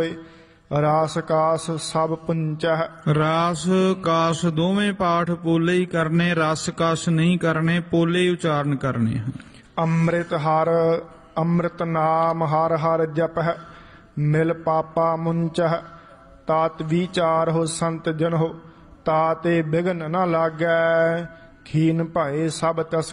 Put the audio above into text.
ਹੋਏ। ਰਾਸ ਕਾਸ ਸਭ ਪੁੰਚਹਿ। ਰਾਸ ਕਾਸ ਦੋਵੇਂ ਪਾਠ ਪੋਲੇ ਹੀ ਕਰਨੇ, ਰਸ ਕਾਸ ਨਹੀਂ ਕਰਨੇ, ਪੋਲੇ ਹੀ ਉਚਾਰਨ ਕਰਨੇ ਹਨ। ਅੰਮ੍ਰਿਤ ਨਾਮ ਹਰ ਹਰ ਜਪਹਿ। ਮਿਲ ਪਾਪਾ ਮੁੰਚਹਿ। ਤਾਤ ਵਿਚਾਰ ਹੋ ਸੰਤ ਜਨ ਹੋ। ਤਾਤੇ ਬਿਘਨ ਨ ਲਾਗੈ। ਖੀਨ ਭਏ ਸਭ ਤਸ